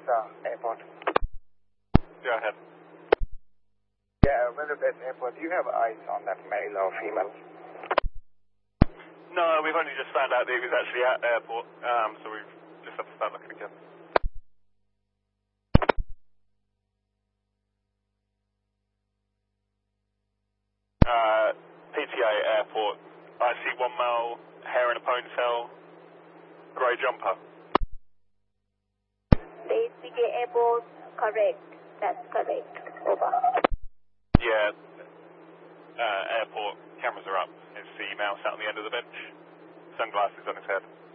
Airport. Go ahead. Yeah, Elizabeth Airport. Do you have eyes on that male or female? No, we've only just found out that he was actually at the airport, so we've just have to start looking again. PTA Airport. I see one male, hair in a ponytail, grey jumper. PTA Airport, correct. That's correct. Over. Yeah, airport, cameras are up. It's the male sat on the end of the bench, sunglasses on his head.